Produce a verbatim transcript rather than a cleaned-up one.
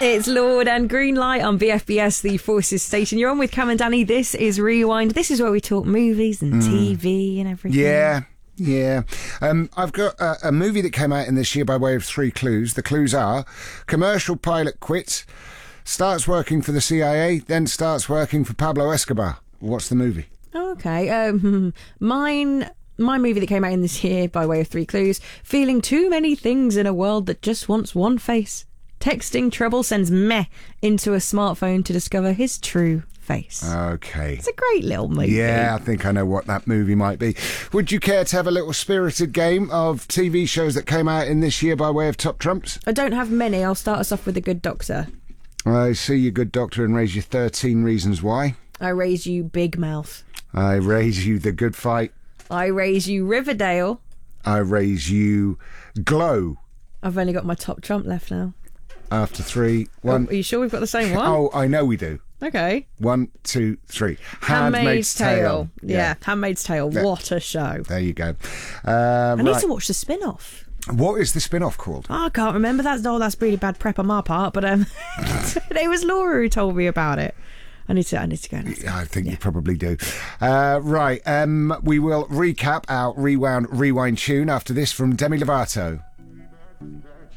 It's Lord and Greenlight on B F B S, the Forces station. You're on with Cam and Danny. This is Rewind. This is where we talk movies and mm. T V and everything. Yeah. Yeah. Um, I've got a, a movie that came out in this year by way of three clues. The clues are: commercial pilot quits, starts working for the C I A, then starts working for Pablo Escobar. What's the movie? Okay. Um, mine... My movie that came out in this year by way of three clues: feeling too many things in a world that just wants one face. Texting trouble sends meh into a smartphone to discover his true face. Okay. It's a great little movie. Yeah, I think I know what that movie might be. Would you care to have a little spirited game of T V shows that came out in this year by way of top trumps? I don't have many. I'll start us off with The Good Doctor. I see you, Good Doctor, and raise you thirteen reasons why. I raise you Big Mouth. I raise you The Good Fight. I raise you Riverdale. I raise you Glow. I've only got my top trump left now. After three, one. Oh, are you sure we've got the same one? Oh, I know we do. Okay. One, two, three. Handmaid's, Handmaid's Tale. Tale. Yeah. yeah, Handmaid's Tale. Yeah. What a show. There you go. Uh, I right. need to watch the spin-off. What is the spin-off called? Oh, I can't remember. That's oh, that's really bad prep on my part, but um, it was Laura who told me about it. I need to. I need to go. And I think yeah. you probably do. Uh, right. Um, we will recap our Rewound Rewind tune after this from Demi Lovato.